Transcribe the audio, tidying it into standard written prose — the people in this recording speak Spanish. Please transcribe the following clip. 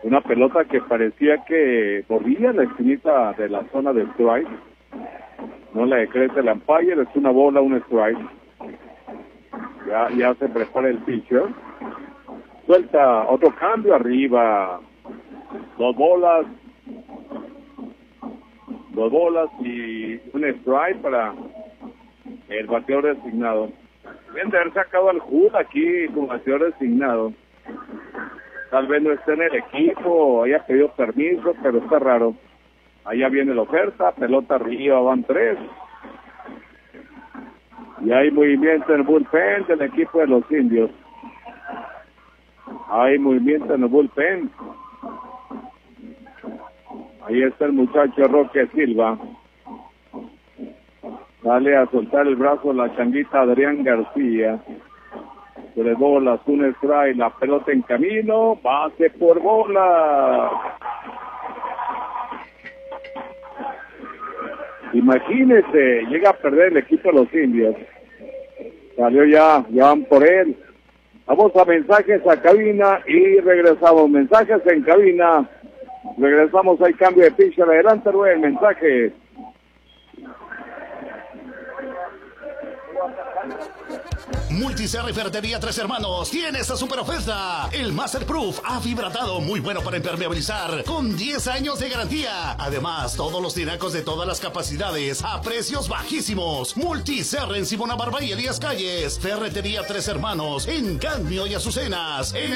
Una pelota que parecía que volvía la esquinita de la zona de strike. No le decreta el umpire, es una bola, un strike. Ya se prepara el pitcher. Suelta otro cambio arriba. Dos bolas y un strike para el bateador designado. Bien de haber sacado al Hood aquí como bateador designado. Tal vez no esté en el equipo, haya pedido permiso, pero está raro. Allá viene la oferta, pelota arriba, van 3. Y hay movimiento en el bullpen del equipo de los Indios. Hay movimiento en el bullpen. Ahí está el muchacho Roque Silva. Sale a soltar el brazo la changuita Adrián García. 3 bolas, un strike, la pelota en camino, base por bola. Imagínese, llega a perder el equipo de los Indios. Salió ya van por él. Vamos a mensajes a cabina y regresamos. Mensajes en cabina. Regresamos, hay cambio de pitcher. Adelante, Rubén, mensaje. Multiserra y Ferretería Tres Hermanos tiene esta super oferta. El Masterproof afibratado, muy bueno para impermeabilizar, con 10 años de garantía. Además, todos los tinacos de todas las capacidades a precios bajísimos. Multiserra en Simona Barba y Elías Calles. Ferretería Tres Hermanos en Cadmio y Azucenas.